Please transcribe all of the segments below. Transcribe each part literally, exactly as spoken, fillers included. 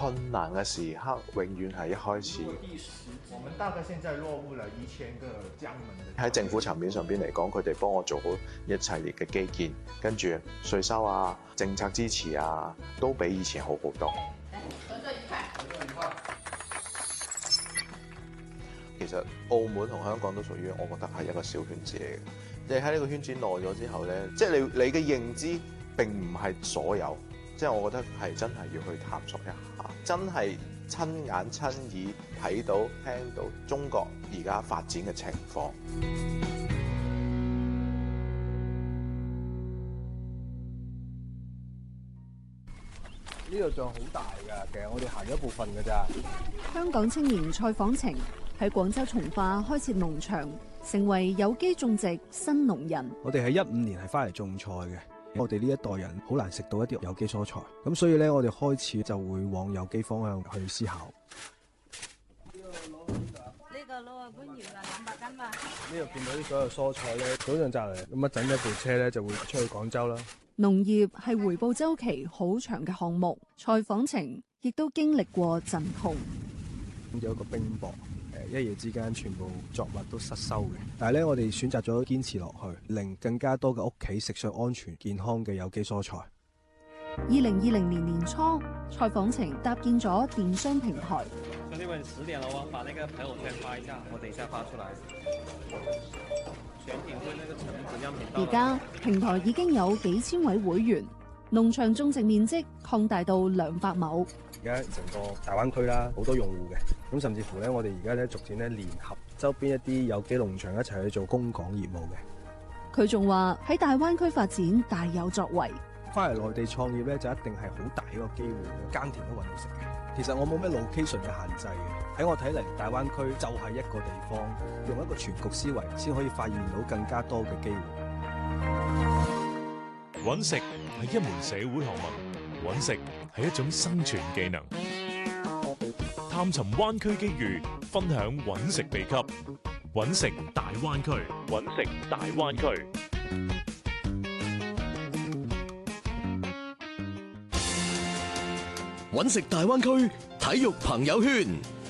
困難嘅時刻永遠係一開始。 我們大概現在落戶了一千個江門。 喺政府層面上邊嚟講，佢哋幫我做好一系列嘅基建，跟住稅收啊、政策支持啊，都比以前好好多。 合作愉快，合作愉快。 其實澳門同香港都屬於我覺得係一個小圈子嚟嘅。你喺呢個圈子耐咗之後咧，即係你你嘅認知並唔係所有，即係我覺得係真係要去探索一下，真係親眼親耳睇到聽到中國而家發展嘅情況。 呢度仲好大㗎，其實我哋行咗一部分㗎咋。 香港青年蔡訪晴喺廣州從化開設農場，成為有機種植新農人。 我哋喺一五年係翻嚟種菜嘅，我哋呢一代人好難食到一啲有機蔬菜，咁所以咧我哋開始就會往有機方向去思考。 呢個攞個觀葉啊，兩百斤嘛。 呢度見到啲所有蔬菜咧，早上摘嚟，咁一陣一部車咧就會出去廣州啦。 農業係回報週期好長嘅項目，蔡訪晴亦都經歷過陣痛。 有一個冰雹，誒一夜之間全部作物都失收嘅。但係咧，我哋選擇咗堅持落去，令更加多嘅屋企食上安全健康嘅有機蔬菜。 二零二零年年初，蔡訪晴搭建咗電商平台。 兄弟們，十點了，我把那個朋友圈發一下，我等一下發出來。選品會那個橙子樣品。 而家平台已經有幾千位會員，農場種植面積擴大到兩百畝。 而家成個大灣區啦，好多用戶嘅，咁甚至乎咧，我哋而家咧逐漸咧聯合周邊一啲有機農場一齊去做供港業務嘅。 佢仲話喺大灣區發展大有作為。 翻嚟內地創業咧，就一定係好大一個機會，耕田都揾到食嘅。其實我冇咩 location 嘅限制嘅，喺我睇嚟，大灣區就係一個地方，用一個全局思維，先可以發現到更加多嘅機會。 揾食係一門社會學問，揾食係一種生存技能。探尋灣區機遇，分享揾食秘笈，揾食大灣區，揾食大灣區。 揾食大灣區體育朋友圈，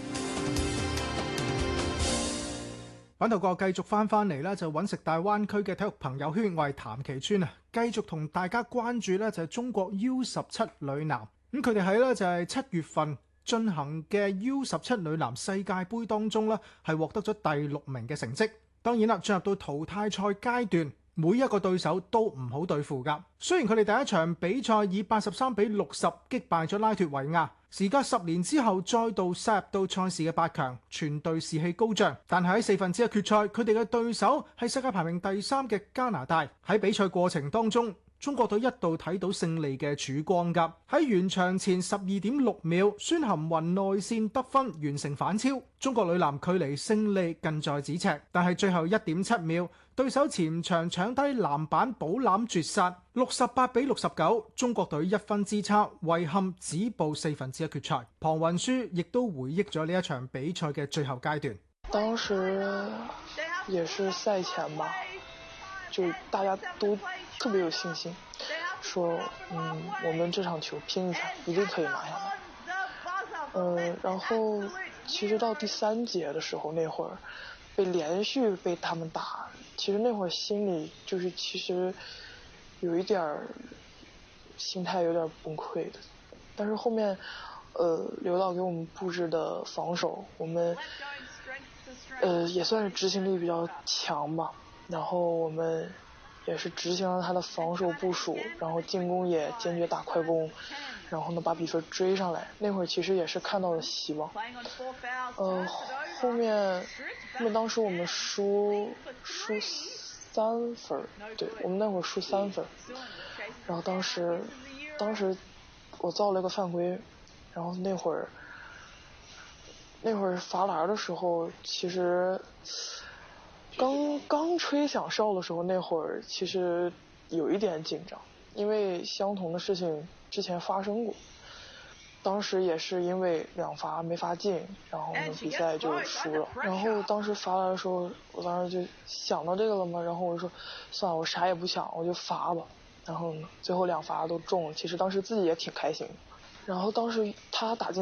反頭過繼續翻翻嚟啦，就揾食大灣區嘅體育朋友圈，我係譚其川啊，繼續同大家關注咧就係中國 U 十七女籃，咁佢哋喺咧就係七月份進行嘅 U 十七女籃世界盃當中咧係獲得咗第六名嘅成績。當然啦，進入到淘汰賽階段，每一個對手都唔好對付㗎。雖然佢哋第一場比賽以八十三比六十擊敗咗拉脫維亞，時隔十年之後再度殺入到賽事嘅八強，全隊士氣高漲。但係喺四分之一決賽，佢哋嘅對手係世界排名第三嘅加拿大。喺比賽過程當中，中國隊一度睇到勝利嘅曙光㗎。喺完場前十二點六秒，孫涵雲內線得分完成反超，中國女籃距離勝利近在咫尺。但係最後一點七秒，對手前場搶低籃板保攬絕殺，六十八比六十九，中國隊一分之差，遺憾止步四分之一決賽。龐雲舒亦都回憶咗呢一場比賽嘅最後階段。 當時也是賽前吧，就大家都特別有信心，說嗯，我們這場球拼一下，一定可以拿下來。呃，然後其實到第三節的時候，那會兒被連續被他們打，其實那會兒心裡就是其實有一點心態有點崩潰的。但是後面，呃，劉導給我們佈置的防守，我們呃也算是執行力比較強吧。然後我們也是執行了他的防守部署，然後進攻也堅決打快攻，然後呢把比分追上來。那會兒其實也是看到了希望。呃，後面後面當時我們輸輸三分，對，我們那會兒輸三分，然後當時當時我造了一個犯規，然後那會兒那會兒罰籃的時候，其實剛剛吹響哨的時候，那會兒其實有一點緊張，因為相同的事情之前發生過，當時也是因為兩罰沒罰進，然後呢比賽就輸了。然後當時罰籃的時候，我當時就想到這個了嘛，然後我就說算了，我啥也不想，我就罰吧。然後呢最後兩罰都中了，其實當時自己也挺開心的。然後當時他打進